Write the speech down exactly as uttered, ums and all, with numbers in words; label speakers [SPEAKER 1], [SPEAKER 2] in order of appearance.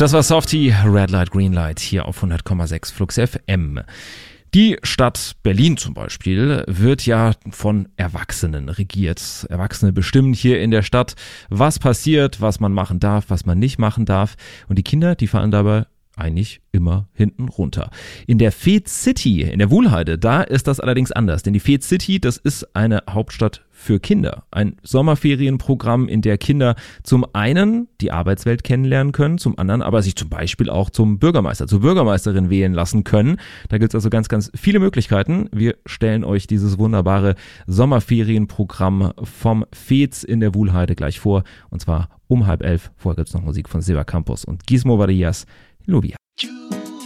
[SPEAKER 1] Das war Softie, Red Light, Green Light hier auf hundert Komma sechs Flux F M. Die Stadt Berlin zum Beispiel wird ja von Erwachsenen regiert. Erwachsene bestimmen hier in der Stadt, was passiert, was man machen darf, was man nicht machen darf. Und die Kinder, die fallen dabei eigentlich immer hinten runter. In der Fed City, in der Wuhlheide, da ist das allerdings anders. Denn die Fed City, das ist eine Hauptstadt für Kinder. Ein Sommerferienprogramm, in der Kinder zum einen die Arbeitswelt kennenlernen können, zum anderen aber sich zum Beispiel auch zum Bürgermeister, zur Bürgermeisterin wählen lassen können. Da gibt es also ganz, ganz viele Möglichkeiten. Wir stellen euch dieses wunderbare Sommerferienprogramm vom Fez in der Wuhlheide gleich vor. Und zwar um halb elf. Vorher gibt es noch Musik von Silva Campos und Gizmo Varillas. Lubia.